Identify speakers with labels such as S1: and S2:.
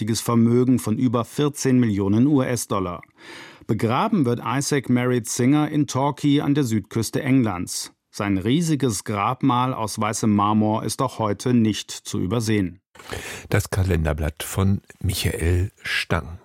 S1: geistiges Vermögen von über 14 Millionen US-Dollar. Begraben wird Isaac Merritt Singer in Torquay an der Südküste Englands. Sein riesiges Grabmal aus weißem Marmor ist auch heute nicht zu übersehen.
S2: Das Kalenderblatt von Michael Stang.